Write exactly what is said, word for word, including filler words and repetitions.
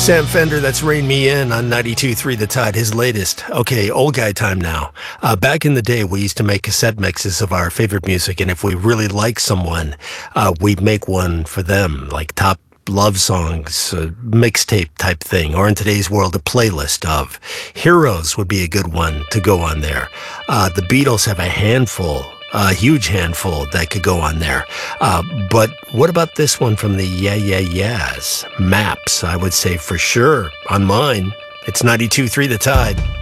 Sam Fender, that's Rain Me In on ninety-two point three The Tide, his latest. Okay, old guy time now. Uh, back in the day, we used to make cassette mixes of our favorite music, and if we really like someone, uh, we'd make one for them, like top love songs, uh, mixtape type thing, or in today's world, a playlist of. Heroes would be a good one to go on there. Uh, the Beatles have a handful, a huge handful that could go on there. Uh, but what about this one from the Yeah Yeah Yeahs? Maps, I would say for sure on mine. It's ninety-two point three The Tide.